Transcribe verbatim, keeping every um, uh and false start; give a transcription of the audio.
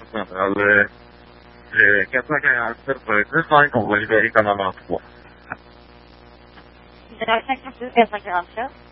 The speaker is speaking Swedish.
Ale eh, chiar dacă e altfel, păi, fine că vă liberica la noastră. Did I take this as like an answer?